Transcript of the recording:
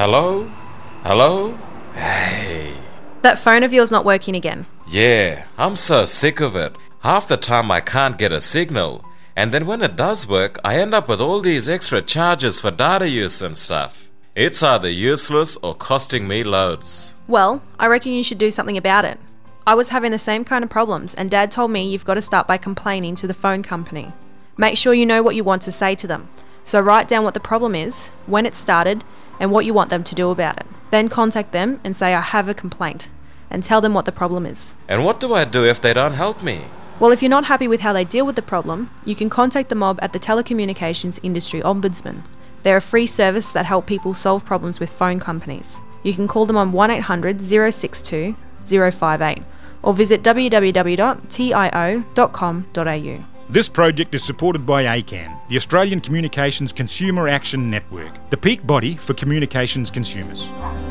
Hello? Hello? Hey. That phone of yours not working again. Yeah, I'm so sick of it. Half the time I can't get a signal. And then when it does work, I end up with all these extra charges for data use and stuff. It's either useless or costing me loads. Well, I reckon you should do something about it. I was having the same kind of problems, and Dad told me you've got to start by complaining to the phone company. Make sure you know what you want to say to them. So write down what the problem is, when it started, and what you want them to do about it. Then contact them and say I have a complaint, and tell them what the problem is. And what do I do if they don't help me? Well, if you're not happy with how they deal with the problem, you can contact the mob at the Telecommunications Industry Ombudsman. They're a free service that help people solve problems with phone companies. You can call them on 1800 062 058 or visit www.tio.com.au. This project is supported by ACAN, the Australian Communications Consumer Action Network, the peak body for communications consumers.